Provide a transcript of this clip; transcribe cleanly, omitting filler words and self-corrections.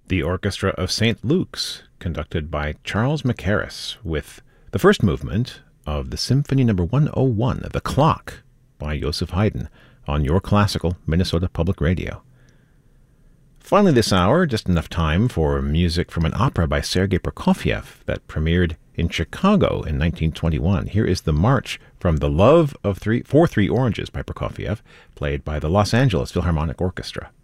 The Orchestra of St. Luke's, conducted by Charles Mackerras, with the first movement of the Symphony No. 101, The Clock, by Joseph Haydn, on your classical Minnesota Public Radio. Finally this hour, just enough time for music from an opera by Sergei Prokofiev that premiered in Chicago in 1921. Here is the march from The Love of Three Oranges by Prokofiev, played by the Los Angeles Philharmonic Orchestra.